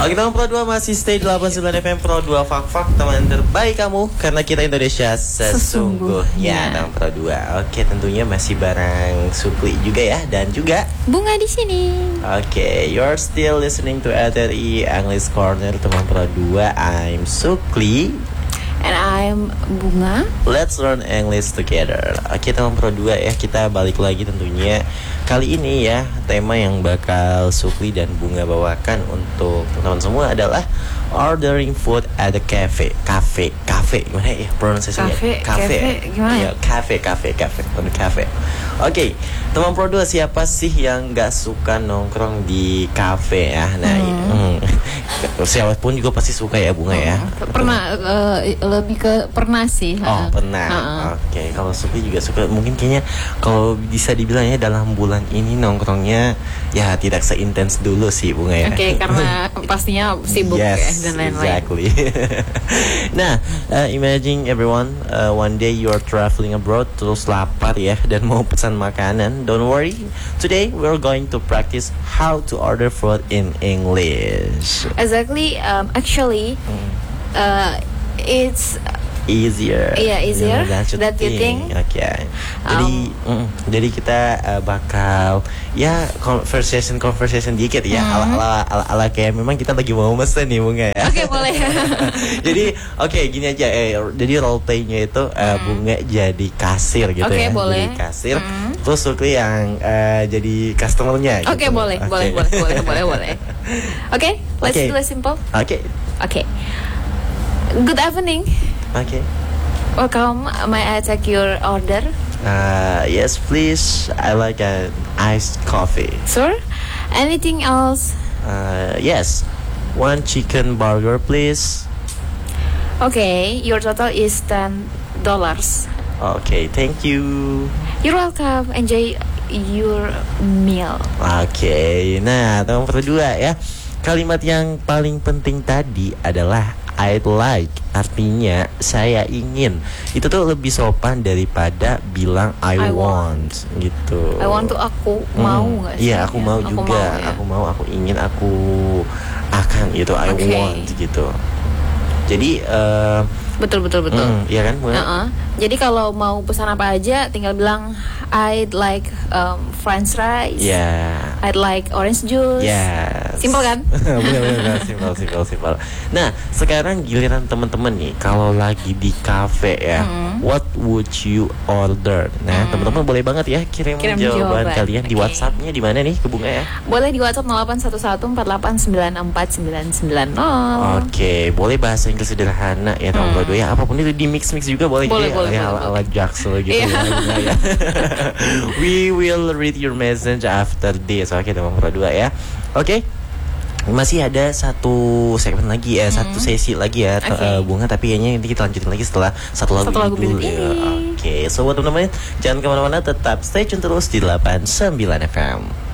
Oke, teman Pro 2 masih stay 89 FM Pro 2 Fak-Fak, teman terbaik kamu, karena kita Indonesia sesungguhnya. Teman Pro 2. Oke, tentunya masih bareng Sukli juga ya, dan juga Bunga di sini. Oke, you're still listening to RRI English Corner, teman Pro 2. I'm Sukli. And I'm Bunga. Let's learn English together. Oke, teman Pro 2 ya, kita balik lagi tentunya. Kali ini ya, tema yang bakal Sukli dan Bunga bawakan untuk teman-teman semua adalah ordering food at the cafe. Cafe gimana ya pronunciasinya? Cafe gimana ya? Cafe on the cafe. Oke, teman Pro 2, siapa sih yang gak suka nongkrong di cafe ya? Nah, siapapun juga pasti suka ya, Bunga ya. Pernah, lebih ke pernah sih. Oh, pernah. Oke, kalau Sukli juga suka. Mungkin kayaknya kalau bisa dibilang ya, dalam bulan ini nongkrongnya ya tidak seintens dulu sih, Bunga ya. Oke, karena pastinya sibuk ya, dan lain-lain. Exactly. Nah, imagine everyone, one day you are traveling abroad, terus lapar ya, dan mau pesan makanan. Don't worry, today we're going to practice how to order food in English. Exactly. Actually, it's easier. Yeah, easier that you think. Oke. Jadi kita bakal ya conversation dikit ya, ala kayak memang kita lagi mau mesen nih, Bunga ya. Oke, boleh. Jadi gini aja, jadi role play-nya itu Bunga jadi kasir gitu ya. Boleh. Jadi kasir. Terus Sukli yang jadi customer-nya gitu. Oke, boleh. Oke, let's do it simple. Oke. Good evening. Okay. Welcome. May I take your order? Yes, please. I like an iced coffee. Sure. Anything else? Yes. One chicken burger, please. Okay. Your total is $10. Okay, thank you. You're welcome. Enjoy your meal. Okay. Nah, teman berdua ya. Kalimat yang paling penting tadi adalah I'd like, artinya saya ingin. Itu tuh lebih sopan daripada bilang I want gitu. I want tuh aku mau nggak sih? Iya, aku mau juga. Aku mau, aku ingin, aku akan gitu. I want gitu. Jadi betul. Iya kan? Jadi kalau mau pesan apa aja, tinggal bilang I'd like French fries. Yeah. I'd like orange juice. Yeah. Simpel kan? Bener, simpel. Nah, sekarang giliran teman-teman nih, kalau lagi di cafe ya, what would you order? Nah, teman-teman boleh banget ya kirim jawaban kalian di WhatsApp-nya di mana nih ke Bunga ya? Boleh di WhatsApp 081148949940. Oke, boleh bahasa Inggris sederhana ya, teman berdua ya. Apapun itu di mix juga boleh. Boleh. Ala Jaksel gitu ya. We will read your message after this. Oke, teman berdua ya. Oke. Masih ada satu segmen lagi ya, satu sesi lagi ya, Bunga. Tapi kayaknya nanti kita lanjutin lagi setelah satu lagu dulu ya. Oke, so buat teman-teman jangan kemana-mana, tetap stay tune terus di 89 FM.